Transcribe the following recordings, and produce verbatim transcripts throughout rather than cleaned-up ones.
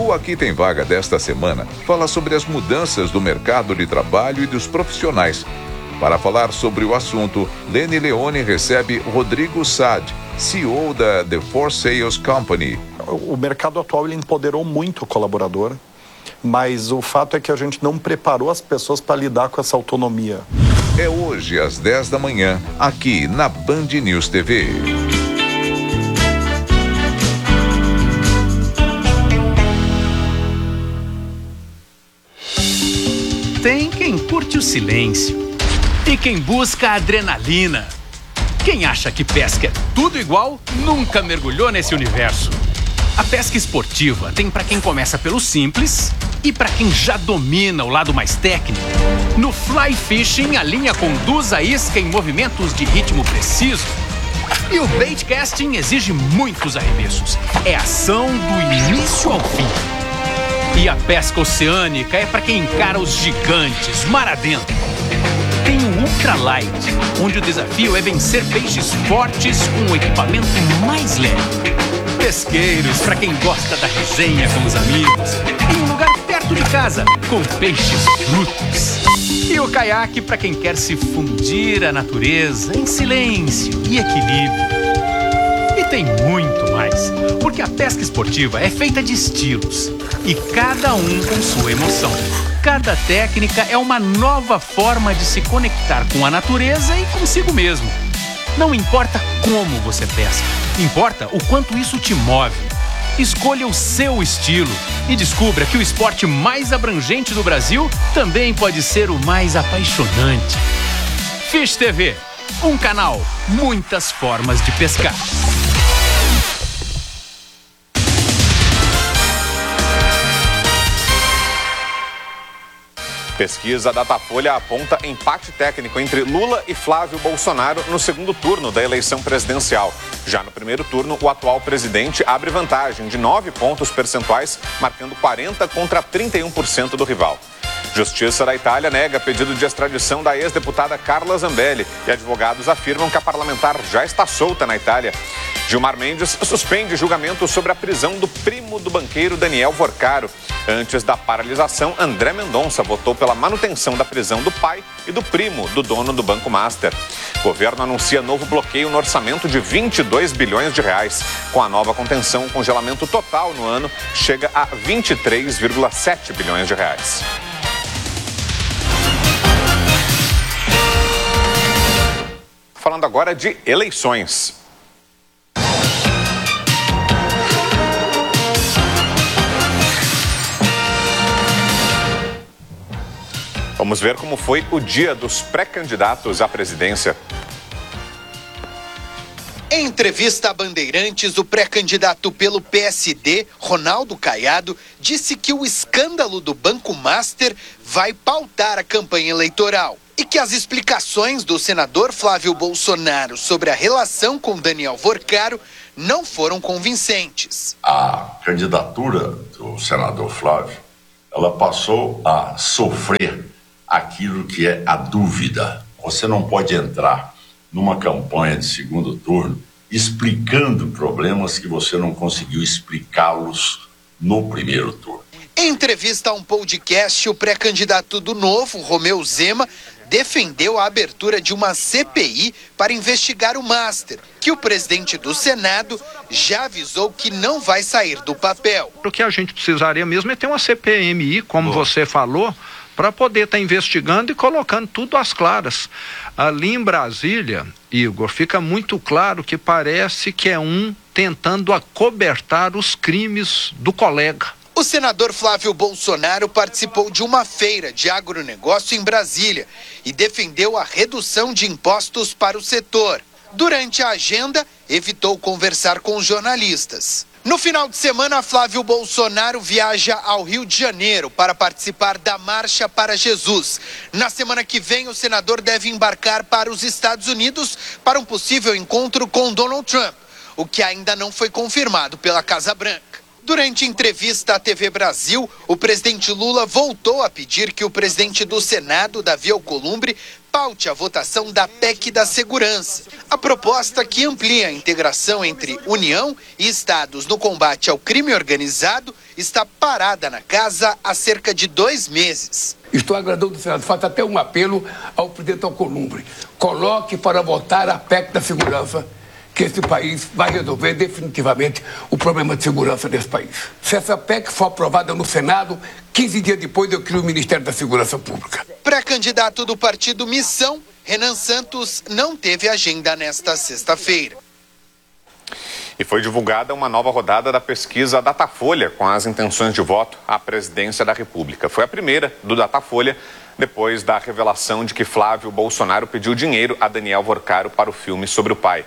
O Aqui Tem Vaga desta semana fala sobre as mudanças do mercado de trabalho e dos profissionais. Para falar sobre o assunto, Lene Leone recebe Rodrigo Saad, C E O da The For Sales Company. O mercado atual ele empoderou muito o colaborador, mas o fato é que a gente não preparou as pessoas para lidar com essa autonomia. É hoje às dez da manhã, aqui na Band News T V. Tem quem curte o silêncio e quem busca a adrenalina. Quem acha que pesca é tudo igual, nunca mergulhou nesse universo. A pesca esportiva tem para quem começa pelo simples e para quem já domina o lado mais técnico. No fly fishing, a linha conduz a isca em movimentos de ritmo preciso. E o bait casting exige muitos arremessos. É ação do início ao fim. E a pesca oceânica é para quem encara os gigantes, mar adentro. Tem o ultralight, onde o desafio é vencer peixes fortes com o equipamento mais leve. Pesqueiros, para quem gosta da resenha com os amigos, em um lugar perto de casa, com peixes brutos. E o caiaque para quem quer se fundir à natureza em silêncio e equilíbrio. E tem muito mais, porque a pesca esportiva é feita de estilos, e cada um com sua emoção. Cada técnica é uma nova forma de se conectar com a natureza e consigo mesmo. Não importa como você pesca, importa o quanto isso te move. Escolha o seu estilo e descubra que o esporte mais abrangente do Brasil também pode ser o mais apaixonante. Fish T V, um canal, muitas formas de pescar. Pesquisa Datafolha aponta empate técnico entre Lula e Flávio Bolsonaro no segundo turno da eleição presidencial. Já no primeiro turno, o atual presidente abre vantagem de nove pontos percentuais, marcando quarenta contra trinta e um por cento do rival. Justiça da Itália nega pedido de extradição da ex-deputada Carla Zambelli e advogados afirmam que a parlamentar já está solta na Itália. Gilmar Mendes suspende julgamento sobre a prisão do primo do banqueiro Daniel Vorcaro. Antes da paralisação, André Mendonça votou pela manutenção da prisão do pai e do primo do dono do Banco Master. O governo anuncia novo bloqueio no orçamento de vinte e dois bilhões de reais. Com a nova contenção, o congelamento total no ano chega a vinte e três vírgula sete bilhões de reais. Falando agora de eleições. Vamos ver como foi o dia dos pré-candidatos à presidência. Em entrevista a Bandeirantes, o pré-candidato pelo P S D, Ronaldo Caiado, disse que o escândalo do Banco Master vai pautar a campanha eleitoral e que as explicações do senador Flávio Bolsonaro sobre a relação com Daniel Vorcaro não foram convincentes. A candidatura do senador Flávio, ela passou a sofrer aquilo que é a dúvida. Você não pode entrar numa campanha de segundo turno explicando problemas que você não conseguiu explicá-los no primeiro turno. Em entrevista a um podcast, o pré-candidato do Novo, Romeu Zema, defendeu a abertura de uma C P I para investigar o Master, que o presidente do Senado já avisou que não vai sair do papel. O que a gente precisaria mesmo é ter uma C P M I, como oh. você falou, para poder estar tá investigando e colocando tudo às claras. Ali em Brasília, Igor, fica muito claro que parece que é um tentando acobertar os crimes do colega. O senador Flávio Bolsonaro participou de uma feira de agronegócio em Brasília e defendeu a redução de impostos para o setor. Durante a agenda, evitou conversar com os jornalistas. No final de semana, Flávio Bolsonaro viaja ao Rio de Janeiro para participar da Marcha para Jesus. Na semana que vem, o senador deve embarcar para os Estados Unidos para um possível encontro com Donald Trump, o que ainda não foi confirmado pela Casa Branca. Durante entrevista à T V Brasil, o presidente Lula voltou a pedir que o presidente do Senado, Davi Alcolumbre, paute a votação da P E C da Segurança. A proposta que amplia a integração entre União e estados no combate ao crime organizado está parada na casa há cerca de dois meses. Estou agradando o Senado. Faço até um apelo ao presidente Alcolumbre. Coloque para votar a P E C da Segurança, que esse país vai resolver definitivamente o problema de segurança desse país. Se essa P E C for aprovada no Senado, quinze dias depois eu crio o Ministério da Segurança Pública. Pré-candidato do partido Missão, Renan Santos não teve agenda nesta sexta-feira. E foi divulgada uma nova rodada da pesquisa Datafolha com as intenções de voto à presidência da República. Foi a primeira do Datafolha, depois da revelação de que Flávio Bolsonaro pediu dinheiro a Daniel Vorcaro para o filme sobre o pai.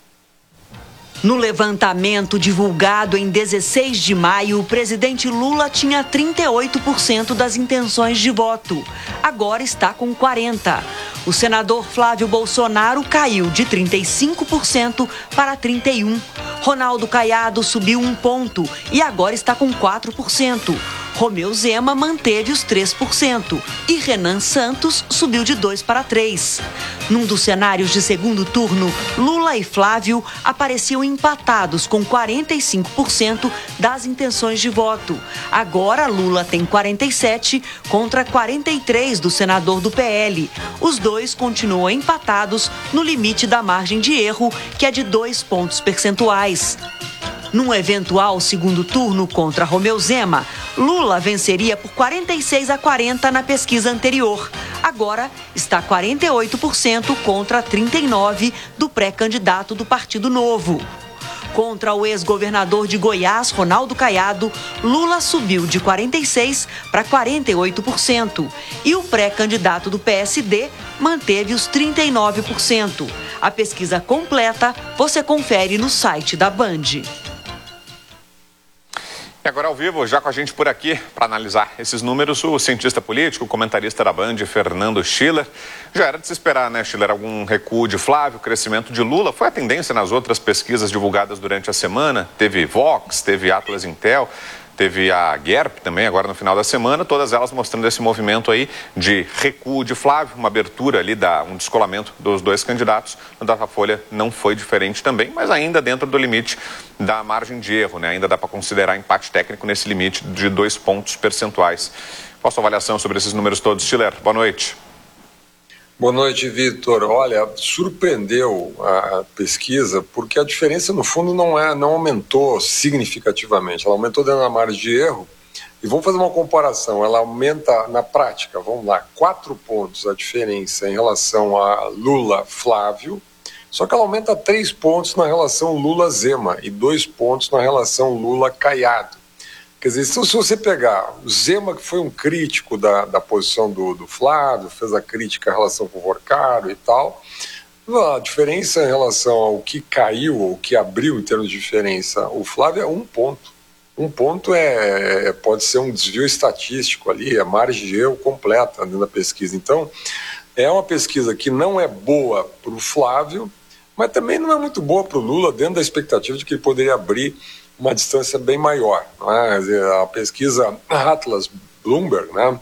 No levantamento divulgado em dezesseis de maio, o presidente Lula tinha trinta e oito por cento das intenções de voto. Agora está com quarenta por cento. O senador Flávio Bolsonaro caiu de trinta e cinco por cento para trinta e um por cento. Ronaldo Caiado subiu um ponto e agora está com quatro por cento. Romeu Zema manteve os três por cento e Renan Santos subiu de dois para três. Num dos cenários de segundo turno, Lula e Flávio apareciam empatados com quarenta e cinco por cento das intenções de voto. Agora Lula tem quarenta e sete contra quarenta e três do senador do P L. Os dois continuam empatados no limite da margem de erro, que é de dois pontos percentuais. Num eventual segundo turno contra Romeu Zema, Lula venceria por quarenta e seis a quarenta na pesquisa anterior. Agora está quarenta e oito por cento contra trinta e nove por cento do pré-candidato do Partido Novo. Contra o ex-governador de Goiás, Ronaldo Caiado, Lula subiu de quarenta e seis por cento para quarenta e oito por cento. E o pré-candidato do P S D manteve os trinta e nove por cento. A pesquisa completa você confere no site da Band. E agora ao vivo, já com a gente por aqui, para analisar esses números, o cientista político, o comentarista da Band, Fernando Schiller. Já era de se esperar, né, Schiller? Algum recuo de Flávio, crescimento de Lula. Foi a tendência nas outras pesquisas divulgadas durante a semana. Teve Vox, teve Atlas Intel, teve a Guerp também, agora no final da semana, todas elas mostrando esse movimento aí de recuo de Flávio, uma abertura ali, da, um descolamento dos dois candidatos. No Datafolha não foi diferente também, mas ainda dentro do limite da margem de erro, né? Ainda dá para considerar empate técnico nesse limite de dois pontos percentuais. Qual a sua avaliação sobre esses números todos, Schiller? Boa noite. Boa noite, Vitor. Olha, surpreendeu a pesquisa porque a diferença, no fundo, não, é, não aumentou significativamente. Ela aumentou dentro da margem de erro. E vamos fazer uma comparação. Ela aumenta, na prática, vamos lá, quatro pontos a diferença em relação a Lula-Flávio, só que ela aumenta três pontos na relação Lula-Zema e dois pontos na relação Lula-Caiado. Quer dizer, se você pegar o Zema, que foi um crítico da, da posição do, do Flávio, fez a crítica em relação com o Vorcaro e tal, a diferença em relação ao que caiu, ou que abriu em termos de diferença, o Flávio é um ponto. Um ponto é, pode ser um desvio estatístico ali, é margem de erro completa dentro da pesquisa. Então, é uma pesquisa que não é boa para o Flávio, mas também não é muito boa para o Lula, dentro da expectativa de que ele poderia abrir uma distância bem maior. Né? A pesquisa Atlas Bloomberg, né,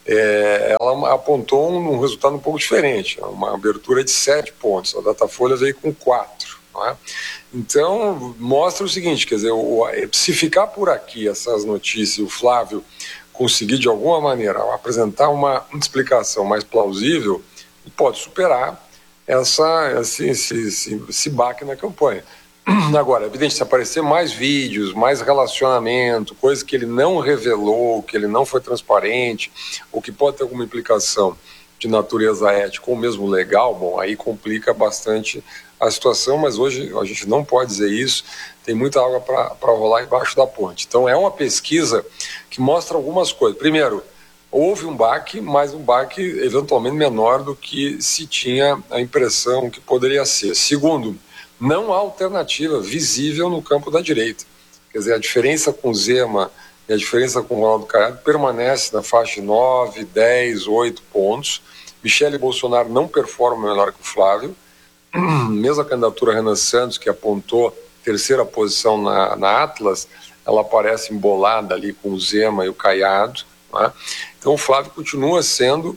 é, ela apontou um, um resultado um pouco diferente, uma abertura de sete pontos, a Datafolha veio com quatro. Né? Então, mostra o seguinte, quer dizer, o, se ficar por aqui essas notícias, o Flávio conseguir de alguma maneira apresentar uma explicação mais plausível, pode superar essa, esse, esse, esse, esse baque na campanha. Agora, é evidente, se aparecer mais vídeos, mais relacionamento, coisa que ele não revelou, que ele não foi transparente, ou que pode ter alguma implicação de natureza ética ou mesmo legal, bom, aí complica bastante a situação, mas hoje a gente não pode dizer isso, tem muita água para rolar embaixo da ponte. Então é uma pesquisa que mostra algumas coisas. Primeiro, houve um baque, mas um baque eventualmente menor do que se tinha a impressão que poderia ser. Segundo, não há alternativa visível no campo da direita. Quer dizer, a diferença com Zema e a diferença com Ronaldo Caiado permanece na faixa de nove, dez, oito pontos. Michele Bolsonaro não performa melhor que o Flávio. Mesmo a candidatura Renan Santos, que apontou terceira posição na, na Atlas, ela aparece embolada ali com o Zema e o Caiado. Né? Então o Flávio continua sendo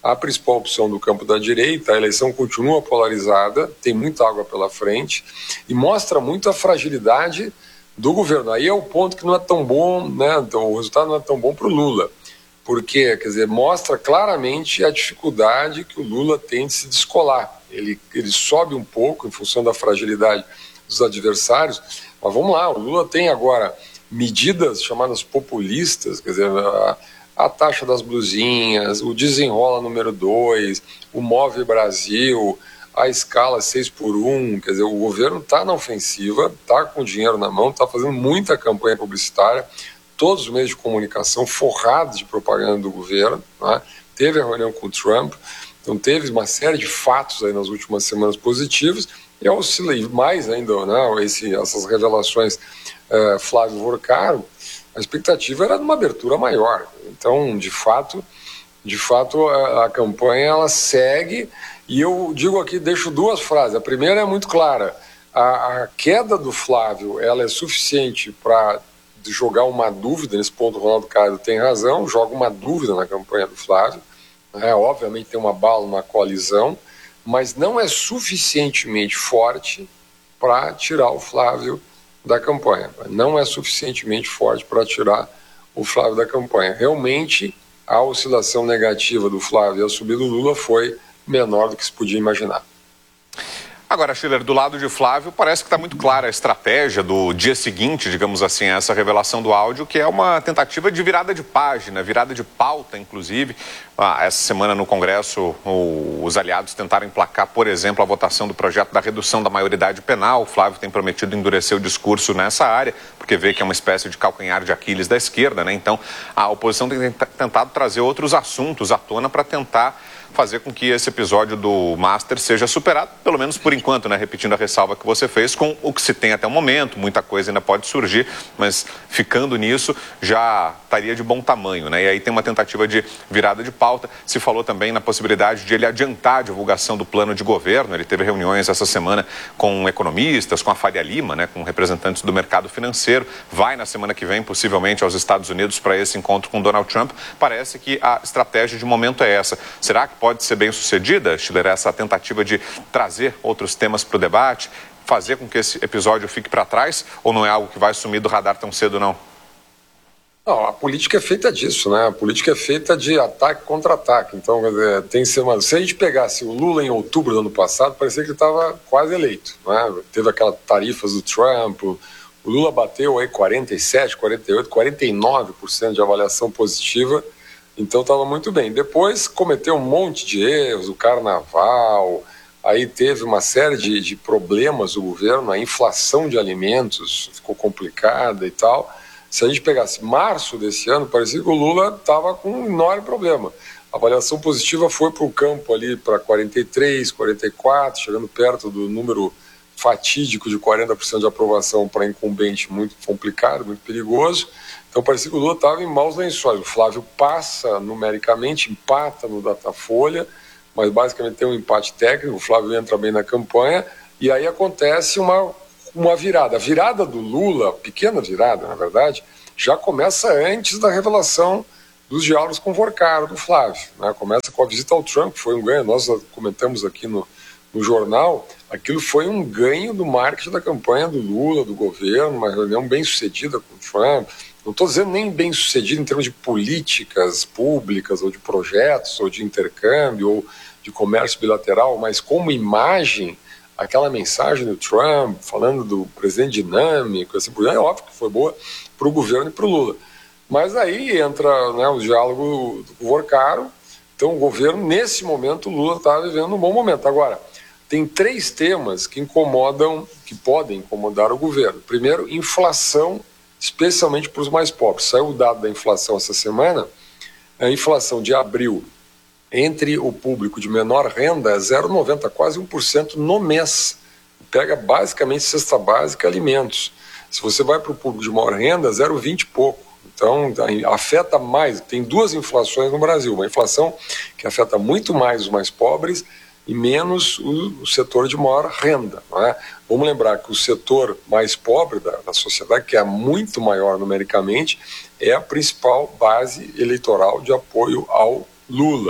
a principal opção do campo da direita. A eleição continua polarizada, tem muita água pela frente e mostra muito a fragilidade do governo. Aí é o ponto que não é tão bom, né? Então, o resultado não é tão bom para o Lula, porque, quer dizer, mostra claramente a dificuldade que o Lula tem de se descolar. Ele, ele sobe um pouco em função da fragilidade dos adversários, mas vamos lá, o Lula tem agora medidas chamadas populistas, quer dizer, a, a taxa das blusinhas, o desenrola número dois, o Move Brasil, a escala seis por um, quer dizer, o governo está na ofensiva, está com dinheiro na mão, está fazendo muita campanha publicitária, todos os meios de comunicação forrados de propaganda do governo, né? Teve a reunião com o Trump, então teve uma série de fatos aí nas últimas semanas positivos, e oscila mais ainda, né, esse, essas revelações uh, Flávio Vorcaro, a expectativa era de uma abertura maior. Então, de fato, de fato a, a campanha ela segue. E eu digo aqui, deixo duas frases. A primeira é muito clara. A, a queda do Flávio ela é suficiente para jogar uma dúvida, nesse ponto o Ronaldo Caiado tem razão, joga uma dúvida na campanha do Flávio. É, obviamente tem uma bala, uma coalizão, mas não é suficientemente forte para tirar o Flávio da campanha. Não é suficientemente forte para tirar o Flávio da campanha. Realmente, a oscilação negativa do Flávio e a subida do Lula foi menor do que se podia imaginar. Agora, Schiller, do lado de Flávio, parece que está muito clara a estratégia do dia seguinte, digamos assim, a essa revelação do áudio, que é uma tentativa de virada de página, virada de pauta, inclusive. Ah, essa semana no Congresso, o, os aliados tentaram emplacar, por exemplo, a votação do projeto da redução da maioridade penal. O Flávio tem prometido endurecer o discurso nessa área, porque vê que é uma espécie de calcanhar de Aquiles da esquerda, né? Então, a oposição tem tentado trazer outros assuntos à tona para tentar fazer com que esse episódio do Master seja superado, pelo menos por enquanto, né? Repetindo a ressalva que você fez, com o que se tem até o momento, muita coisa ainda pode surgir, mas ficando nisso já estaria de bom tamanho, né? E aí tem uma tentativa de virada de pauta. Se falou também na possibilidade de ele adiantar a divulgação do plano de governo. Ele teve reuniões essa semana com economistas, com a Faria Lima, né? Com representantes do mercado financeiro. Vai na semana que vem, possivelmente, aos Estados Unidos para esse encontro com Donald Trump. Parece que a estratégia de momento é essa. Será que pode ser bem sucedida, Schiller, essa tentativa de trazer outros temas para o debate, fazer com que esse episódio fique para trás, ou não é algo que vai sumir do radar tão cedo, não? Não, a política é feita disso, né? A política é feita de ataque contra ataque. Então, tem que ser uma... Se a gente pegasse o Lula em outubro do ano passado, parecia que ele estava quase eleito, né? Teve aquelas tarifas do Trump, o Lula bateu aí quarenta e sete, quarenta e oito, quarenta e nove por cento de avaliação positiva. Então estava muito bem. Depois cometeu um monte de erros, o carnaval, aí teve uma série de, de problemas do governo, a inflação de alimentos ficou complicada e tal. Se a gente pegasse março desse ano, parecia que o Lula estava com um enorme problema. A avaliação positiva foi para o campo ali para quarenta e três, quarenta e quatro, chegando perto do número fatídico de quarenta por cento de aprovação para incumbente, muito complicado, muito perigoso. Então parecia que o Lula estava em maus lençóis. O Flávio passa numericamente, empata no Datafolha, mas basicamente tem um empate técnico, o Flávio entra bem na campanha, e aí acontece uma, uma virada. A virada do Lula, pequena virada, na verdade, já começa antes da revelação dos diálogos com o Vorcaro, do Flávio, né? Começa com a visita ao Trump, foi um ganho, nós comentamos aqui no, no jornal, aquilo foi um ganho do marketing da campanha do Lula, do governo, uma reunião bem sucedida com o Trump. Não estou dizendo nem bem sucedido em termos de políticas públicas, ou de projetos, ou de intercâmbio, ou de comércio bilateral, mas como imagem, aquela mensagem do Trump, falando do presidente dinâmico, assim, é óbvio que foi boa para o governo e para o Lula. Mas aí entra, né, o diálogo do Vorcaro. Então o governo, nesse momento, o Lula está vivendo um bom momento. Agora, tem três temas que incomodam, que podem incomodar o governo. Primeiro, inflação, especialmente para os mais pobres. Saiu o dado da inflação essa semana, a inflação de abril entre o público de menor renda é zero vírgula noventa, quase um por cento no mês. Pega basicamente cesta básica, alimentos. Se você vai para o público de maior renda, zero vírgula vinte e pouco. Então, afeta mais. Tem duas inflações no Brasil. Uma inflação que afeta muito mais os mais pobres e menos o, o setor de maior renda, não é? Vamos lembrar que o setor mais pobre da, da sociedade, que é muito maior numericamente, é a principal base eleitoral de apoio ao Lula.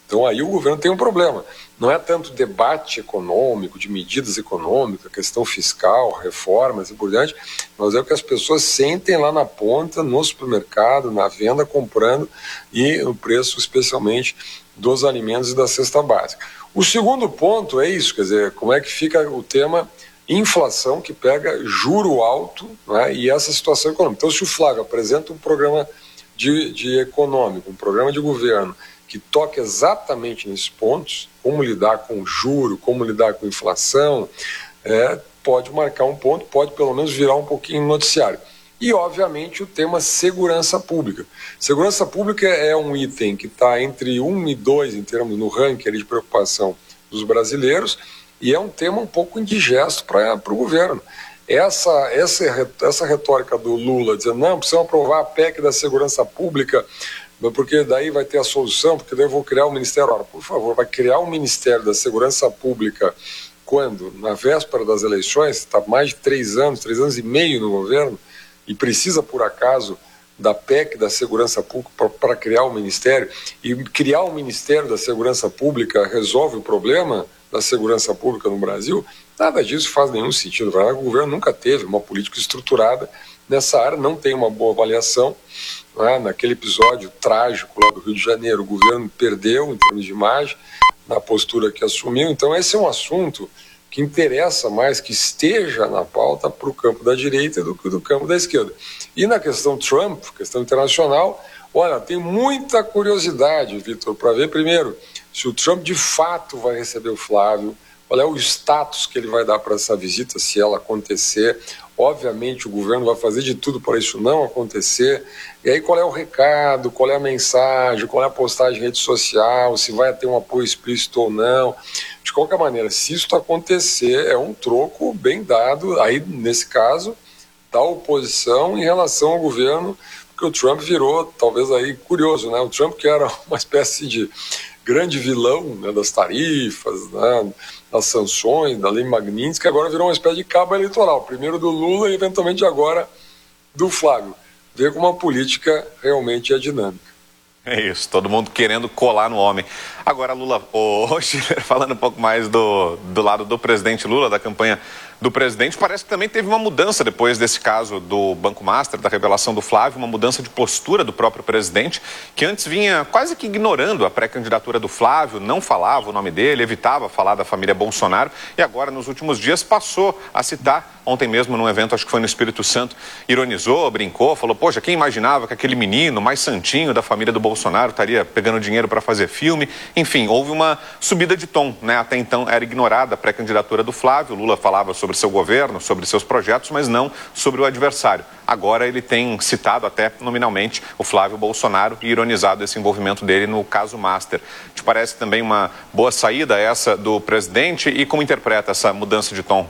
Então aí o governo tem um problema. Não é tanto debate econômico, de medidas econômicas, questão fiscal, reformas e por diante, mas é o que as pessoas sentem lá na ponta, no supermercado, na venda, comprando e no preço especialmente dos alimentos e da cesta básica. O segundo ponto é isso, quer dizer, como é que fica o tema inflação, que pega juro alto, né, e essa situação econômica. Então se o Flávio apresenta um programa de, de econômico, um programa de governo, que toca exatamente nesses pontos, como lidar com juro, como lidar com inflação, é, pode marcar um ponto, pode pelo menos virar um pouquinho noticiário. E, obviamente, o tema segurança pública. Segurança pública é um item que está entre um e dois em termos no ranking de preocupação dos brasileiros e é um tema um pouco indigesto para o governo. Essa, essa, essa retórica do Lula dizendo, não, precisamos aprovar a P E C da segurança pública, porque daí vai ter a solução, porque daí eu vou criar o Ministério. Ora, por favor, vai criar o Ministério da Segurança Pública quando? Na véspera das eleições, está mais de três anos, três anos e meio no governo, e precisa, por acaso, da P E C da Segurança Pública para criar o Ministério, e criar o Ministério da Segurança Pública resolve o problema da segurança pública no Brasil? Nada disso faz nenhum sentido. O governo nunca teve uma política estruturada nessa área, não tem uma boa avaliação. Ah, naquele episódio trágico lá do Rio de Janeiro, o governo perdeu em termos de imagem na postura que assumiu. Então esse é um assunto que interessa mais que esteja na pauta para o campo da direita do que do campo da esquerda. E na questão Trump, questão internacional, olha, tem muita curiosidade, Vitor, para ver primeiro se o Trump de fato vai receber o Flávio, qual é o status que ele vai dar para essa visita, se ela acontecer. Obviamente o governo vai fazer de tudo para isso não acontecer. E aí qual é o recado, qual é a mensagem, qual é a postagem em rede social, se vai ter um apoio explícito ou não. De qualquer maneira, se isso acontecer, é um troco bem dado, aí nesse caso, da oposição em relação ao governo, porque o Trump virou, talvez aí, curioso, né? O Trump que era uma espécie de grande vilão, né, das tarifas, né, das sanções, da lei Magnitsky, agora virou uma espécie de cabo eleitoral, primeiro do Lula e eventualmente agora do Flávio. Ver como a política realmente é dinâmica. É isso, todo mundo querendo colar no homem. Agora, Lula, o Schiller, falando um pouco mais do, do lado do presidente Lula, da campanha do presidente, parece que também teve uma mudança depois desse caso do Banco Master, da revelação do Flávio, uma mudança de postura do próprio presidente, que antes vinha quase que ignorando a pré-candidatura do Flávio, não falava o nome dele, evitava falar da família Bolsonaro, e agora, nos últimos dias, passou a citar, ontem mesmo num evento, acho que foi no Espírito Santo, ironizou, brincou, falou, poxa, quem imaginava que aquele menino mais santinho da família do Bolsonaro estaria pegando dinheiro para fazer filme? Enfim, houve uma subida de tom, né? Até então era ignorada a pré-candidatura do Flávio, Lula falava sobre sobre seu governo, sobre seus projetos, mas não sobre o adversário. Agora ele tem citado até nominalmente o Flávio Bolsonaro e ironizado esse envolvimento dele no caso Master. Te parece também uma boa saída essa do presidente e como interpreta essa mudança de tom?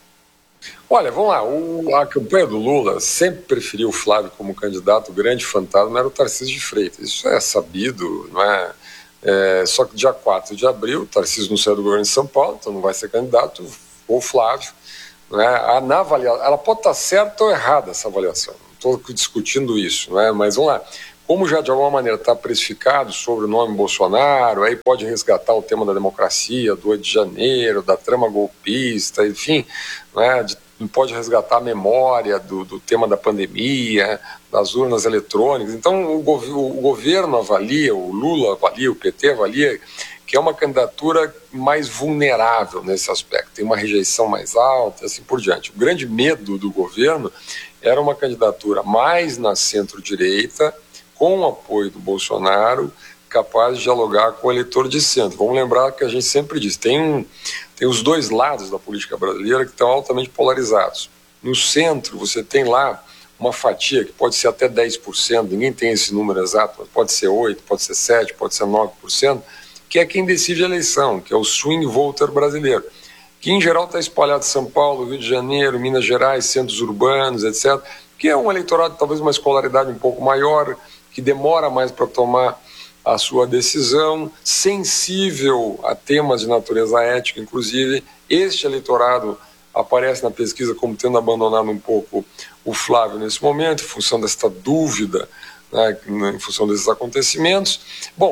Olha, vamos lá, o, a campanha do Lula sempre preferiu o Flávio como candidato, o grande fantasma era o Tarcísio de Freitas. Isso é sabido, não é? É, só que dia quatro de abril, o Tarcísio não saiu do governo de São Paulo, então não vai ser candidato, ou Flávio. Né? A, na avaliação, ela pode estar certa ou errada essa avaliação, não estou discutindo isso, né? Mas vamos lá, como já de alguma maneira está precificado sobre o nome Bolsonaro, aí pode resgatar o tema da democracia, do oito de janeiro, da trama golpista, enfim, né? De, pode resgatar a memória do, do tema da pandemia, das urnas eletrônicas. Então o, gov o governo avalia, o Lula avalia, o P T avalia que é uma candidatura mais vulnerável nesse aspecto, tem uma rejeição mais alta e assim por diante. O grande medo do governo era uma candidatura mais na centro-direita, com o apoio do Bolsonaro, capaz de dialogar com o eleitor de centro. Vamos lembrar que a gente sempre diz, tem, um, tem os dois lados da política brasileira que estão altamente polarizados. No centro, você tem lá uma fatia que pode ser até dez por cento, ninguém tem esse número exato, mas pode ser oito por cento, pode ser sete por cento, pode ser nove por cento, que é quem decide a eleição, que é o swing voter brasileiro, que em geral está espalhado em São Paulo, Rio de Janeiro, Minas Gerais, centros urbanos, etcétera, que é um eleitorado talvez uma escolaridade um pouco maior, que demora mais para tomar a sua decisão, sensível a temas de natureza ética, inclusive. Este eleitorado aparece na pesquisa como tendo abandonado um pouco o Flávio nesse momento, em função desta dúvida, né, em função desses acontecimentos. Bom,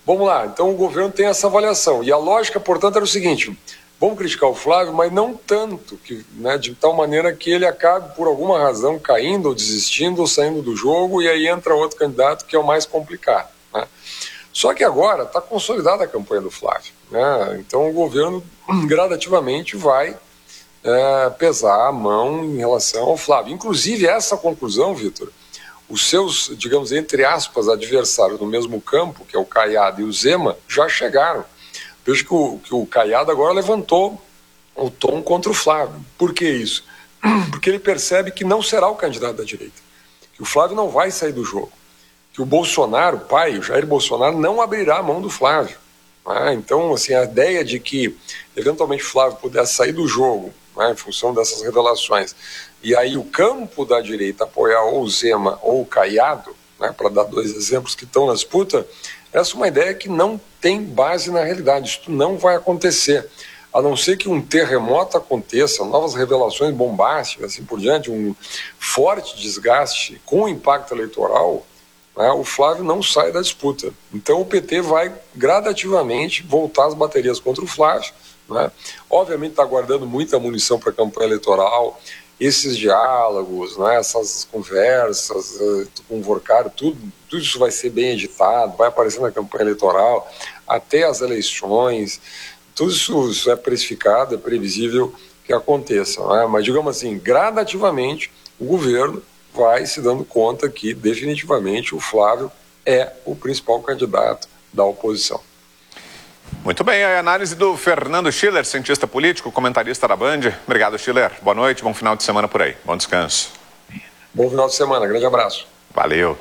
vamos lá, então o governo tem essa avaliação. E a lógica, portanto, era o seguinte: vamos criticar o Flávio, mas não tanto, que, né, de tal maneira que ele acabe, por alguma razão, caindo ou desistindo ou saindo do jogo, e aí entra outro candidato que é o mais complicado, né? Só que agora está consolidada a campanha do Flávio, né? Então o governo gradativamente vai é, pesar a mão em relação ao Flávio. Inclusive, essa conclusão, Vitor, os seus, digamos, entre aspas, adversários no mesmo campo, que é o Caiado e o Zema, já chegaram. Vejo que o, que o Caiado agora levantou o tom contra o Flávio. Por que isso? Porque ele percebe que não será o candidato da direita, que o Flávio não vai sair do jogo, que o Bolsonaro, o pai, o Jair Bolsonaro, não abrirá a mão do Flávio. Ah, então, assim, a ideia de que eventualmente o Flávio pudesse sair do jogo, né, em função dessas revelações, e aí o campo da direita apoiar ou o Zema ou o Caiado, né, para dar dois exemplos que estão na disputa, essa é uma ideia que não tem base na realidade. Isso não vai acontecer, a não ser que um terremoto aconteça, novas revelações bombásticas, assim por diante, um forte desgaste com impacto eleitoral, né, o Flávio não sai da disputa. Então o P T vai gradativamente voltar as baterias contra o Flávio, né? Obviamente está guardando muita munição para a campanha eleitoral, esses diálogos, né, essas conversas uh, com o Vorcário, tudo, tudo isso vai ser bem editado, vai aparecer na campanha eleitoral, até as eleições, tudo isso, isso é precificado, é previsível que aconteça, né? Mas, digamos assim, gradativamente o governo vai se dando conta que definitivamente o Flávio é o principal candidato da oposição. Muito bem, a análise do Fernando Schiller, cientista político, comentarista da Band. Obrigado, Schiller. Boa noite, bom final de semana por aí. Bom descanso. Bom final de semana, grande abraço. Valeu.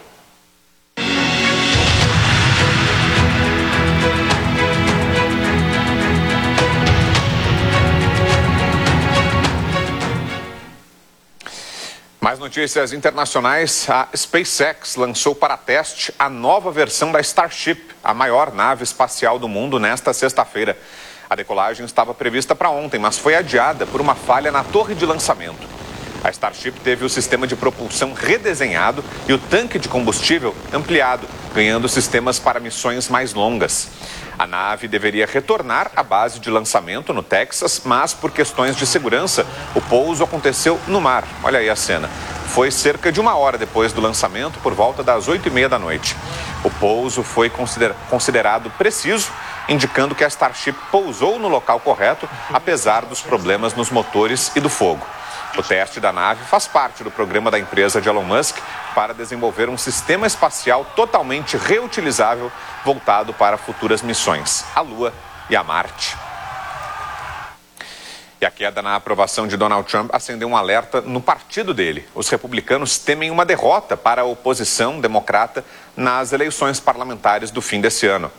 Mais notícias internacionais. A SpaceX lançou para teste a nova versão da Starship, a maior nave espacial do mundo, nesta sexta-feira. A decolagem estava prevista para ontem, mas foi adiada por uma falha na torre de lançamento. A Starship teve o sistema de propulsão redesenhado e o tanque de combustível ampliado, ganhando sistemas para missões mais longas. A nave deveria retornar à base de lançamento no Texas, mas por questões de segurança, o pouso aconteceu no mar. Olha aí a cena. Foi cerca de uma hora depois do lançamento, por volta das oito e meia da noite. O pouso foi consider- considerado preciso, indicando que a Starship pousou no local correto, apesar dos problemas nos motores e do fogo. O teste da nave faz parte do programa da empresa de Elon Musk para desenvolver um sistema espacial totalmente reutilizável voltado para futuras missões, a Lua e a Marte. E a queda na aprovação de Donald Trump acendeu um alerta no partido dele. Os republicanos temem uma derrota para a oposição democrata nas eleições parlamentares do fim desse ano.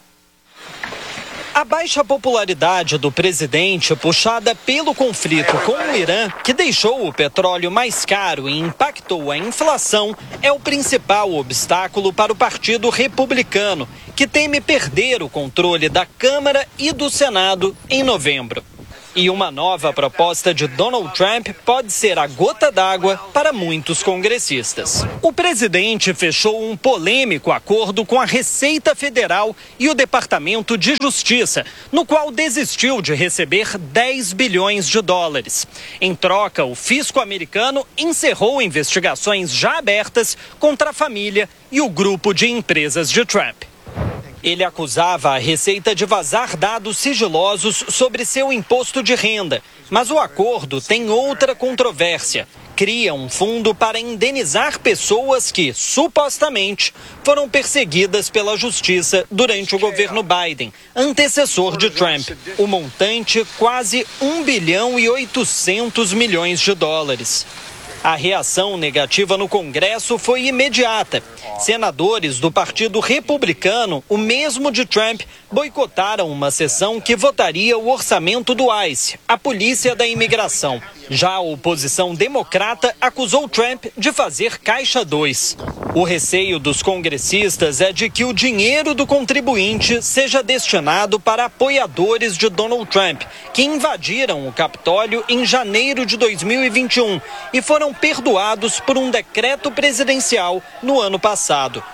A baixa popularidade do presidente, puxada pelo conflito com o Irã, que deixou o petróleo mais caro e impactou a inflação, é o principal obstáculo para o Partido Republicano, que teme perder o controle da Câmara e do Senado em novembro. E uma nova proposta de Donald Trump pode ser a gota d'água para muitos congressistas. O presidente fechou um polêmico acordo com a Receita Federal e o Departamento de Justiça, no qual desistiu de receber dez bilhões de dólares. Em troca, o fisco americano encerrou investigações já abertas contra a família e o grupo de empresas de Trump. Ele acusava a Receita de vazar dados sigilosos sobre seu imposto de renda. Mas o acordo tem outra controvérsia. Cria um fundo para indenizar pessoas que, supostamente, foram perseguidas pela justiça durante o governo Biden, antecessor de Trump. O montante, quase um bilhão e oitocentos milhões de dólares. A reação negativa no Congresso foi imediata. Senadores do Partido Republicano, o mesmo de Trump, boicotaram uma sessão que votaria o orçamento do ICE, a Polícia da Imigração. Já a oposição democrata acusou Trump de fazer caixa dois. O receio dos congressistas é de que o dinheiro do contribuinte seja destinado para apoiadores de Donald Trump, que invadiram o Capitólio em janeiro de dois mil e vinte e um e foram perdoados por um decreto presidencial no ano passado.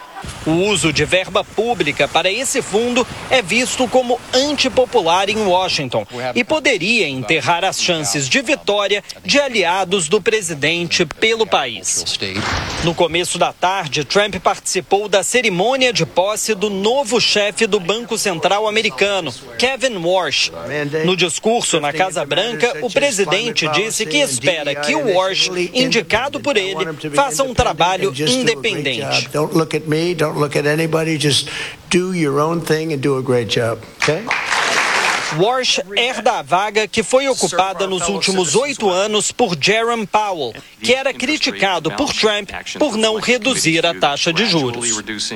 O uso de verba pública para esse fundo é visto como antipopular em Washington e poderia enterrar as chances de vitória de aliados do presidente pelo país. No começo da tarde, Trump participou da cerimônia de posse do novo chefe do Banco Central americano, Kevin Warsh. No discurso na Casa Branca, o presidente disse que espera que o Warsh, indicado por ele, faça um trabalho independente. Look at anybody, just do your own thing and do a great job, okay? Warsh herda a vaga que foi ocupada nos últimos oito anos por Jerome Powell, que era criticado por Trump por não reduzir a taxa de juros.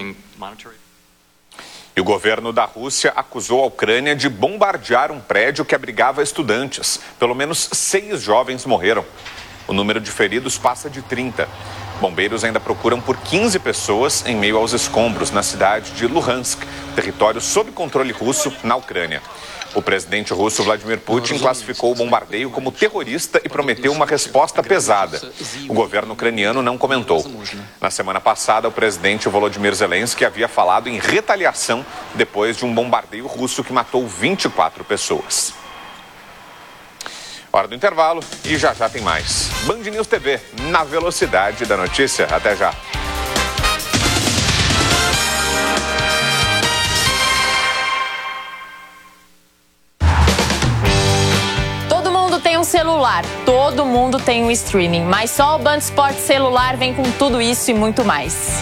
E o governo da Rússia acusou a Ucrânia de bombardear um prédio que abrigava estudantes. Pelo menos seis jovens morreram. O número de feridos passa de trinta. Bombeiros ainda procuram por quinze pessoas em meio aos escombros na cidade de Luhansk, território sob controle russo na Ucrânia. O presidente russo Vladimir Putin classificou o bombardeio como terrorista e prometeu uma resposta pesada. O governo ucraniano não comentou. Na semana passada, o presidente Volodymyr Zelensky havia falado em retaliação depois de um bombardeio russo que matou vinte e quatro pessoas. Hora do intervalo e já já tem mais. Band News T V, na velocidade da notícia. Até já. Todo mundo tem um celular, todo mundo tem um streaming, mas só o Band Sport celular vem com tudo isso e muito mais.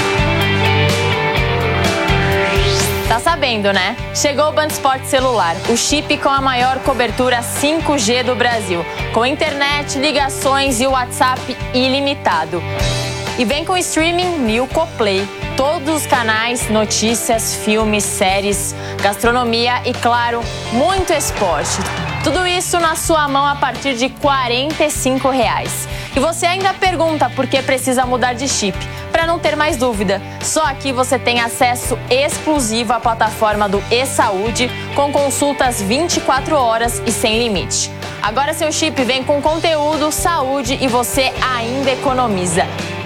Tá sabendo, né? Chegou o Band Sport celular, o chip com a maior cobertura cinco G do Brasil, com internet, ligações e WhatsApp ilimitado. E vem com streaming Milko Play, todos os canais, notícias, filmes, séries, gastronomia e, claro, muito esporte. Tudo isso na sua mão a partir de quarenta e cinco reais. E você ainda pergunta por que precisa mudar de chip. Para não ter mais dúvida, só aqui você tem acesso exclusivo à plataforma do eSaúde, com consultas vinte e quatro horas e sem limite. Agora seu chip vem com conteúdo, saúde e você ainda economiza.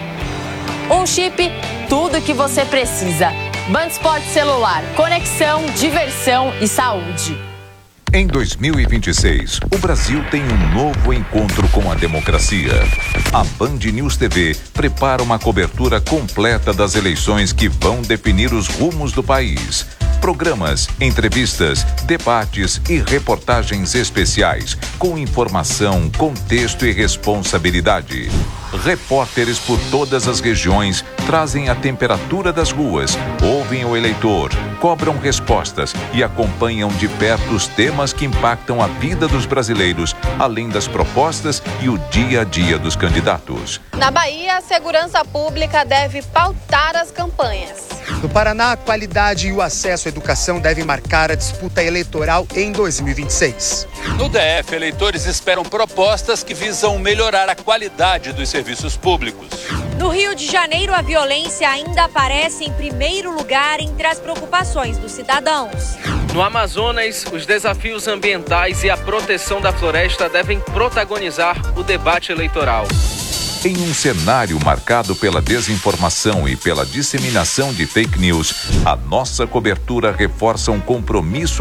Um chip, tudo que você precisa. Band Sport celular, conexão, diversão e saúde. Em dois mil e vinte e seis, o Brasil tem um novo encontro com a democracia. A Band News T V prepara uma cobertura completa das eleições que vão definir os rumos do país. Programas, entrevistas, debates e reportagens especiais, com informação, contexto e responsabilidade. Repórteres por todas as regiões trazem a temperatura das ruas, ouvem o eleitor, cobram respostas e acompanham de perto os temas que impactam a vida dos brasileiros, além das propostas e o dia a dia dos candidatos. Na Bahia, a segurança pública deve pautar as campanhas. No Paraná, a qualidade e o acesso à educação devem marcar a disputa eleitoral em dois mil e vinte e seis. No D F, eleitores esperam propostas que visam melhorar a qualidade dos serviços públicos. No Rio de Janeiro, a violência ainda aparece em primeiro lugar entre as preocupações dos cidadãos. No Amazonas, os desafios ambientais e a proteção da floresta devem protagonizar o debate eleitoral. Em um cenário marcado pela desinformação e pela disseminação de fake news, a nossa cobertura reforça um compromisso